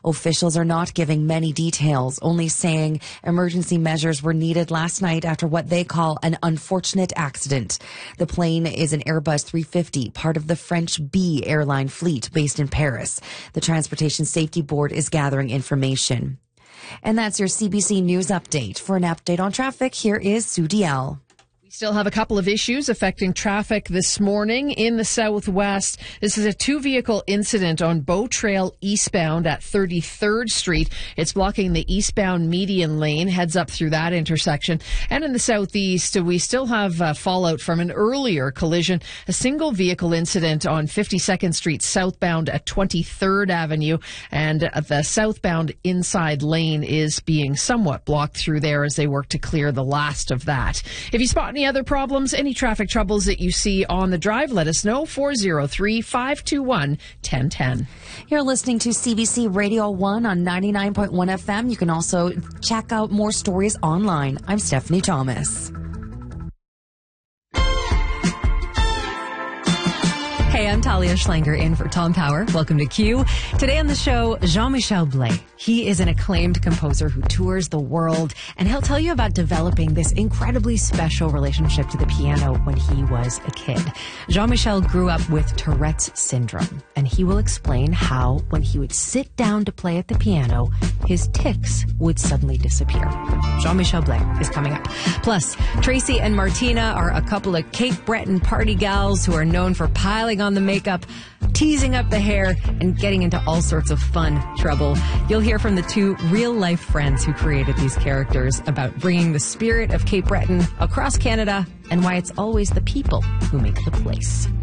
Officials are not giving many details, only saying emergency measures were needed last night after what they call an unfortunate accident. The plane is an Airbus 350, part of the French B airline fleet based in Paris. The Transportation Safety Board is gathering information. And that's your CBC News update. For an update on traffic, here is Sue Dial. Still have a couple of issues affecting traffic this morning in the southwest. This is a two-vehicle incident on Bow Trail eastbound at 33rd Street. It's blocking the eastbound median lane, heads up through that intersection. And in the southeast, we still have fallout from an earlier collision, a single vehicle incident on 52nd Street southbound at 23rd Avenue. And the southbound inside lane is being somewhat blocked through there as they work to clear the last of that. If you spot any other problems, any traffic troubles that you see on the drive, let us know. 403-521-1010. You're listening to CBC Radio 1 on 99.1 FM. You can also check out more stories online. I'm Stephanie Thomas. Hey, I'm Talia Schlanger in for Tom Power. Welcome to Q. Today on the show, Jean-Michel Blais. He is an acclaimed composer who tours the world, and he'll tell you about developing this incredibly special relationship to the piano when he was a kid. Jean-Michel grew up with Tourette's syndrome, and he will explain how, when he would sit down to play at the piano, his tics would suddenly disappear. Jean-Michel Blais is coming up. Plus, Tracy and Martina are a couple of Cape Breton party gals who are known for piling on the makeup, teasing up the hair, and getting into all sorts of fun trouble. You'll hear from the two real-life friends who created these characters about bringing the spirit of Cape Breton across Canada and why it's always the people who make the place.